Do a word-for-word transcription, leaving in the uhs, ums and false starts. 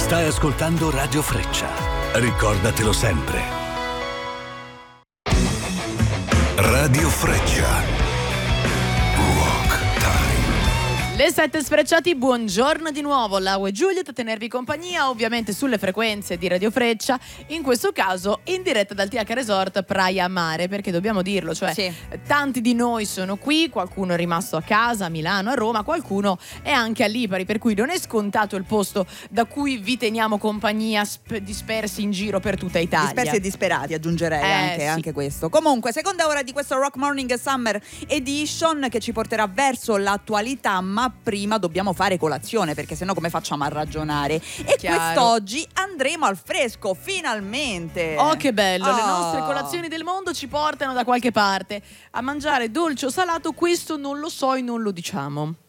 Stai ascoltando Radio Freccia. Ricordatelo sempre. Radio Freccia. Le sette sfrecciati, buongiorno di nuovo, Lau e Giuliet a tenervi compagnia, ovviamente sulle frequenze di Radio Freccia, in questo caso in diretta dal T H Resort Praia Mare, perché dobbiamo dirlo, cioè sì. tanti di noi sono qui, qualcuno è rimasto a casa, a Milano, a Roma, qualcuno è anche a Lipari, per cui non è scontato il posto da cui vi teniamo compagnia sp- dispersi in giro per tutta Italia. Dispersi e disperati, aggiungerei eh, anche, sì. anche questo. Comunque, seconda ora di questo Rock Morning Summer Edition che ci porterà verso l'attualità, ma prima dobbiamo fare colazione, perché sennò come facciamo a ragionare? E Chiaro. quest'oggi andremo al fresco, finalmente. Oh, che bello, oh. Le nostre colazioni del mondo ci portano da qualche parte a mangiare dolce o salato, questo non lo so e non lo diciamo.